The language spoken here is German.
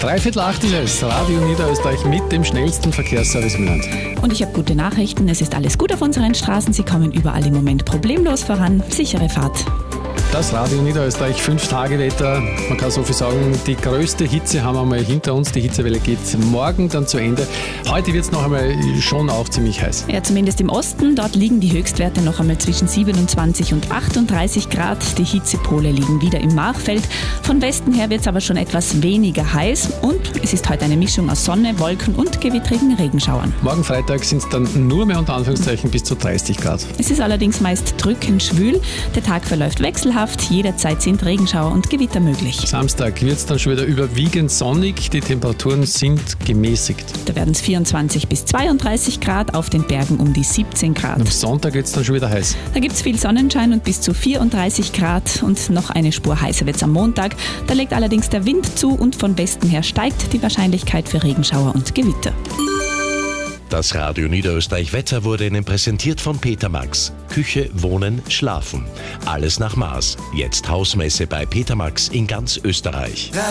7:43 ist es. Radio Niederösterreich mit dem schnellsten Verkehrsservice im Land. Und ich habe gute Nachrichten. Es ist alles gut auf unseren Straßen. Sie kommen überall im Moment problemlos voran. Sichere Fahrt. Das Radio Niederösterreich 5-Tage-Wetter. Man kann so viel sagen, die größte Hitze haben wir mal hinter uns. Die Hitzewelle geht morgen dann zu Ende. Heute wird es noch einmal schon auch ziemlich heiß. Ja, zumindest im Osten. Dort liegen die Höchstwerte noch einmal zwischen 27 und 38 Grad. Die Hitzepole liegen wieder im Machfeld. Von Westen her wird es aber schon etwas weniger heiß. Und es ist heute eine Mischung aus Sonne, Wolken und gewittrigen Regenschauern. Morgen Freitag sind es dann nur mehr unter Anführungszeichen bis zu 30 Grad. Es ist allerdings meist drückend schwül. Der Tag verläuft wechselhaft. Jederzeit sind Regenschauer und Gewitter möglich. Samstag wird es dann schon wieder überwiegend sonnig. Die Temperaturen sind gemäßigt. Da werden es 24 bis 32 Grad, auf den Bergen um die 17 Grad. Am Sonntag wird es dann schon wieder heiß. Da gibt es viel Sonnenschein und bis zu 34 Grad. Und noch eine Spur heißer wird es am Montag. Da legt allerdings der Wind zu und von Westen her steigt die Wahrscheinlichkeit für Regenschauer und Gewitter. Das Radio Niederösterreich Wetter wurde Ihnen präsentiert von Peter Max. Küche, Wohnen, Schlafen. Alles nach Maß. Jetzt Hausmesse bei Peter Max in ganz Österreich.